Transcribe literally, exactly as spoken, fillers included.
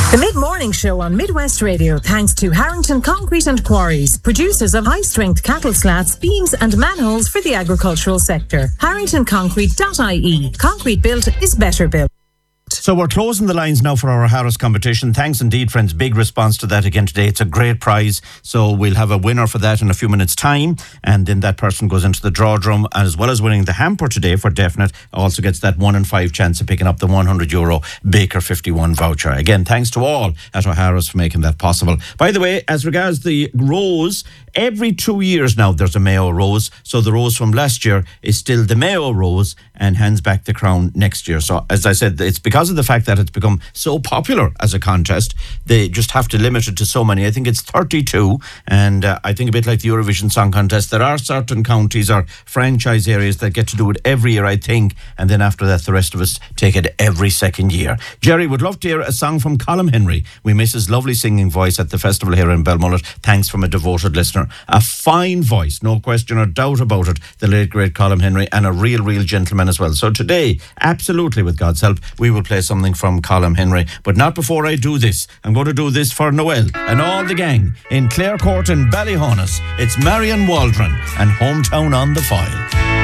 The Mid-Morning Show on Midwest Radio, thanks to Harrington Concrete and Quarries, producers of high-strength cattle slats, beams and manholes for the agricultural sector. harrington concrete dot I E. Concrete built is better built. So we're closing the lines now for our Harris competition. Thanks indeed, friends. Big response to that again today. It's a great prize. So we'll have a winner for that in a few minutes' time. And then that person goes into the draw drum, as well as winning the hamper today for definite, also gets that one in five chance of picking up the one hundred euro Baker fifty-one voucher. Again, thanks to all at O'Hara's for making that possible. By the way, as regards the rose, every two years now there's a Mayo Rose. So the rose from last year is still the Mayo Rose and hands back the crown next year. So as I said, it's because of the fact that it's become so popular as a contest, they just have to limit it to so many. I think it's thirty-two, and uh, I think a bit like the Eurovision Song Contest, there are certain counties or franchise areas that get to do it every year, I think, and then after that the rest of us take it every second year. Jerry would love to hear a song from Colm Henry. We miss his lovely singing voice at the festival here in Belmullet. Thanks from a devoted listener. A fine voice, no question or doubt about it, the late great Colm Henry, and a real real gentleman as well. So today, absolutely with God's help, we will play something from Colm Henry. But not before I do this. I'm going to do this for Noel and all the gang in Clare Court in Ballyhonus. It's Marion Waldron and Hometown on the File.